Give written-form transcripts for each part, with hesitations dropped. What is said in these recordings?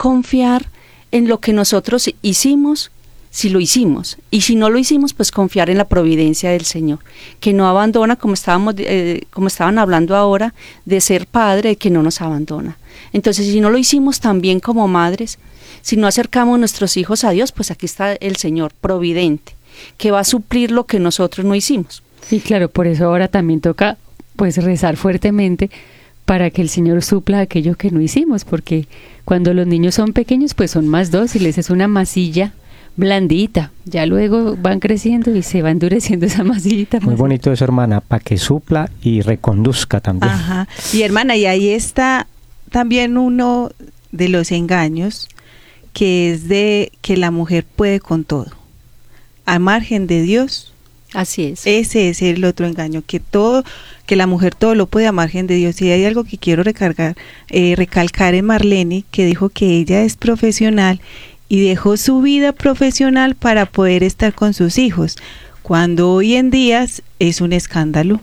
confiar en lo que nosotros hicimos, si lo hicimos, y si no lo hicimos, pues confiar en la providencia del Señor, que no abandona, como estaban hablando ahora, de ser padre, que no nos abandona. Entonces, si no lo hicimos también como madres, si no acercamos nuestros hijos a Dios, pues aquí está el Señor providente, que va a suplir lo que nosotros no hicimos. Sí, claro, por eso ahora también toca pues rezar fuertemente para que el Señor supla aquello que no hicimos, porque cuando los niños son pequeños pues son más dóciles, es una masilla blandita, ya luego van creciendo y se va endureciendo esa masillita. Muy bonito eso, hermana, para que supla y reconduzca también. Ajá. Y hermana, y ahí está también uno de los engaños, que es de que la mujer puede con todo, a margen de Dios. Así es. Ese es el otro engaño, que la mujer todo lo puede a margen de Dios. Y hay algo que quiero recalcar en Marlene, que dijo que ella es profesional y dejó su vida profesional para poder estar con sus hijos, cuando hoy en día es un escándalo,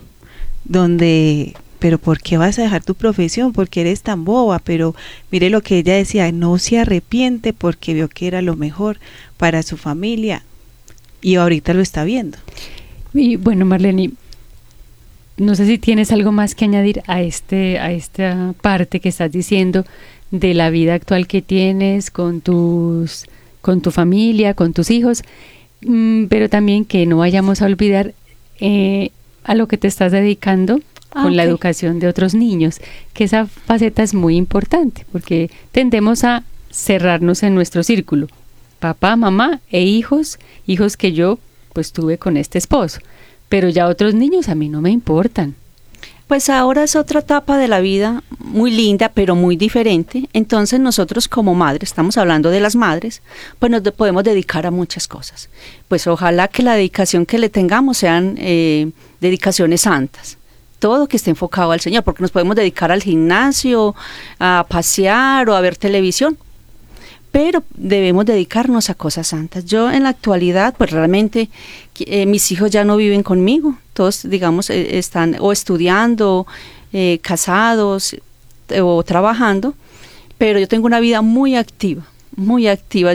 pero ¿por qué vas a dejar tu profesión? ¿Por qué eres tan boba? Pero mire lo que ella decía, no se arrepiente porque vio que era lo mejor para su familia y ahorita lo está viendo. Y bueno, Marlene, no sé si tienes algo más que añadir a esta parte que estás diciendo de la vida actual que tienes con tu familia, con tus hijos, pero también que no vayamos a olvidar a lo que te estás dedicando con la educación de otros niños, que esa faceta es muy importante, porque tendemos a cerrarnos en nuestro círculo, papá, mamá e hijos que yo pues tuve con este esposo, pero ya otros niños a mí no me importan. Pues ahora es otra etapa de la vida muy linda, pero muy diferente. Entonces nosotros como madres, estamos hablando de las madres, pues nos podemos dedicar a muchas cosas. Pues ojalá que la dedicación que le tengamos sean dedicaciones santas. Todo que esté enfocado al Señor, porque nos podemos dedicar al gimnasio, a pasear o a ver televisión, pero debemos dedicarnos a cosas santas. Yo en la actualidad, pues realmente mis hijos ya no viven conmigo, todos digamos están o estudiando, casados o trabajando, pero yo tengo una vida muy activa, muy activa.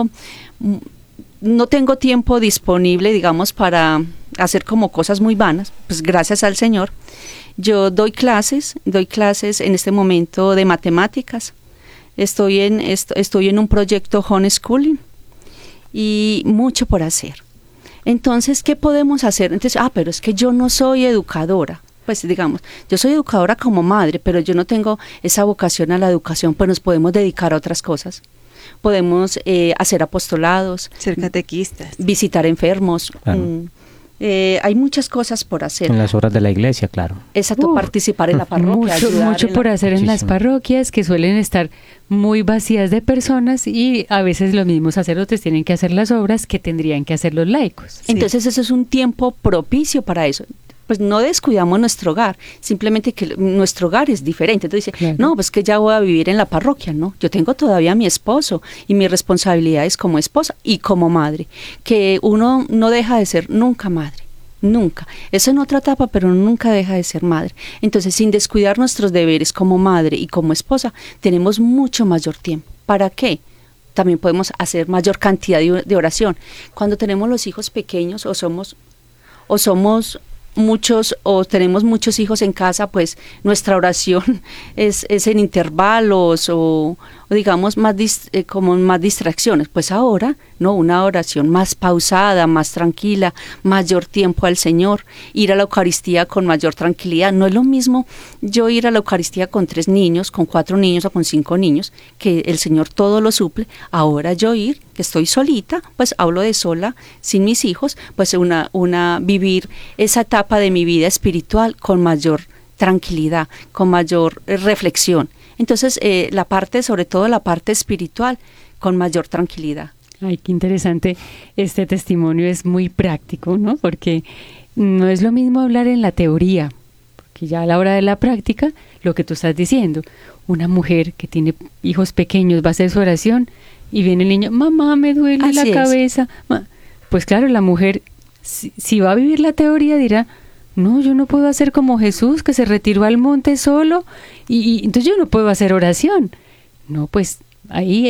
No tengo tiempo disponible, digamos, para hacer como cosas muy vanas, pues gracias al Señor. Yo doy clases en este momento de matemáticas. Estoy en un proyecto homeschooling y mucho por hacer. Entonces, ¿qué podemos hacer? Entonces, pero es que yo no soy educadora. Pues digamos, yo soy educadora como madre, pero yo no tengo esa vocación a la educación, pues nos podemos dedicar a otras cosas. Podemos hacer apostolados, ser catequistas, visitar enfermos. Claro. Hay muchas cosas por hacer. En las obras de la iglesia, claro. Exacto, participar en la parroquia. Mucho por hacer en las parroquias, que suelen estar muy vacías de personas y a veces los mismos sacerdotes tienen que hacer las obras que tendrían que hacer los laicos. Entonces eso es un tiempo propicio para eso. Pues no descuidamos nuestro hogar, simplemente que nuestro hogar es diferente. Entonces dice, no, pues que ya voy a vivir en la parroquia, no, yo tengo todavía a mi esposo y mis responsabilidades como esposa y como madre, que uno no deja de ser nunca madre, nunca. Eso en otra etapa, pero nunca deja de ser madre. Entonces, sin descuidar nuestros deberes como madre y como esposa, tenemos mucho mayor tiempo. ¿Para qué? También podemos hacer mayor cantidad de oración. Cuando tenemos los hijos pequeños o somos muchos o tenemos muchos hijos en casa, pues nuestra oración es en intervalos o digamos como más distracciones. Pues ahora, no, una oración más pausada, más tranquila, mayor tiempo al Señor, ir a la Eucaristía con mayor tranquilidad. No es lo mismo yo ir a la Eucaristía con 3 niños, con 4 niños o con 5 niños, que el Señor todo lo suple. Ahora yo ir, que estoy solita, pues hablo de sola, sin mis hijos, pues vivir esa etapa de mi vida espiritual con mayor tranquilidad, con mayor reflexión. Entonces, sobre todo la parte espiritual, con mayor tranquilidad. Ay, qué interesante. Este testimonio es muy práctico, ¿no? Porque no es lo mismo hablar en la teoría, porque ya a la hora de la práctica, lo que tú estás diciendo, una mujer que tiene hijos pequeños va a hacer su oración y viene el niño, mamá, me duele la cabeza. Pues claro, la mujer, si va a vivir la teoría, dirá, no, yo no puedo hacer como Jesús, que se retiró al monte solo, y entonces yo no puedo hacer oración. No, pues ahí